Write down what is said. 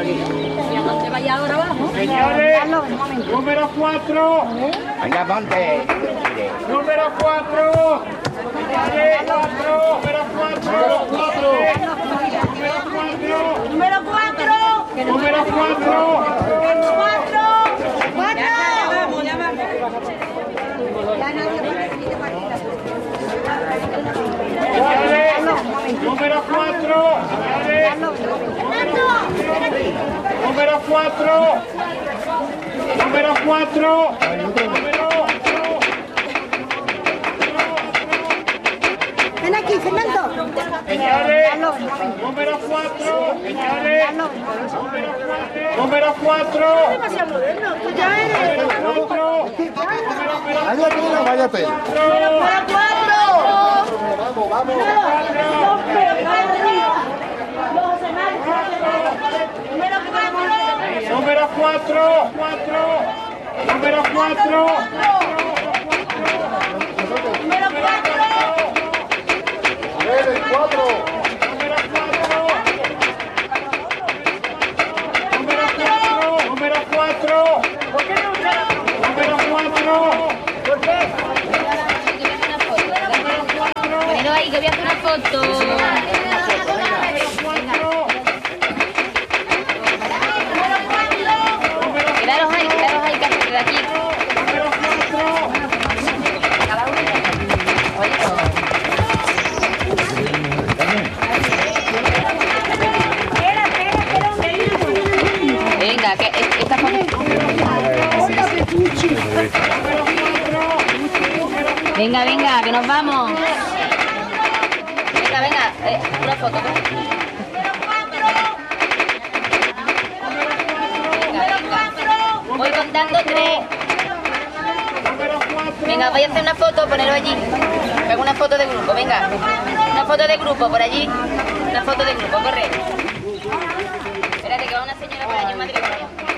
¿Dónde vaya ahora abajo? Señores, número 4. Venga, ponte. Número 4. Señores, 4. Número 4. Número 4. Número 4. Ya vamos. Señores, número 4. Señores, número 4. Número 4. Ven aquí, Fernando. Señores, número 4. Señores, número 4. Demasiado moderno. Tú ya eres. Número 4. Vaya tela, vaya tela. Número 4. Vamos. Número 4. Número 4. El 4. Número 4. Pero ahí que voy a hacer una foto. Quedaros ahí, que hacer de aquí. Cada uno. Venga, que esta foto. Venga, que nos vamos. Venga, una foto. Voy contando 3. Venga, voy a hacer una foto, ponerlo allí. Hago una foto de grupo, venga. Una foto de grupo por allí. Una foto de grupo, corre. Espérate que va una señora por allí, madre mía.